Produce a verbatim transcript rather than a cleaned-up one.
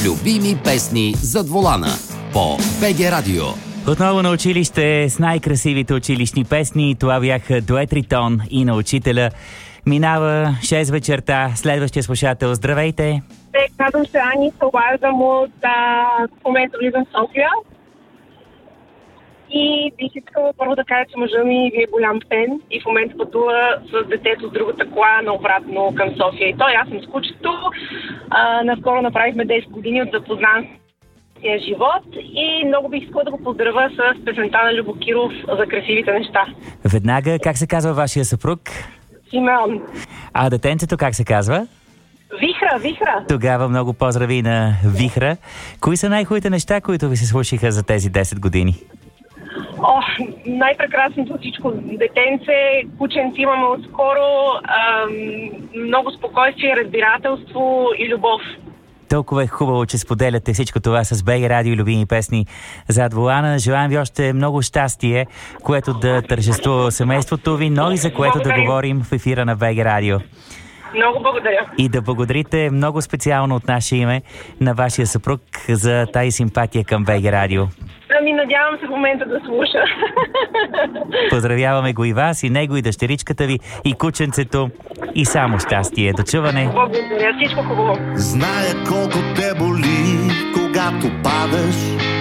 Любими песни зад волана по БГ Радио. Отново на училище с най-красивите училищни песни. Това бяха Дует Ритон и на учителя. Минава шест вечерта. Следващия слушател. Здравейте! Казвам се Ани, се обаждам от а, в момента влизам в София. И бих искала първо да кажа, че мъжа ми ви е голям фен и в момента пътува с детето с другата кола наобратно към София. И той, аз съм с кучето. А, наскоро направихме десет години от запознан живот и много бих искала да го поздравя с песента на Любо Киров за красивите неща. Веднага, как се казва вашия съпруг? Симеон. А детенцето как се казва? Вихра, Вихра. Тогава много поздрави на Вихра. Кои са най-хубавите неща, които ви се случиха за тези десет години? О, най-прекрасното всичко. Детенце, кученци имаме отскоро, ам, много спокойствие, разбирателство и любов. Толкова е хубаво, че споделяте всичко това с БГ Радио и любими песни зад волана. Желаем ви още много щастие, което да тържествува семейството ви, но и за което благодаря да говорим в ефира на БГ Радио. Много благодаря. И да благодарите много специално от наше име на вашия съпруг за тази симпатия към БГ Радио. Ами, надявам се в момента да слуша. Поздравяваме го и вас, и него, и дъщеричката ви, и кученцето, и само щастие. До чуване! Благодаря, всичко хубаво. Зная колко те боли, когато падаш.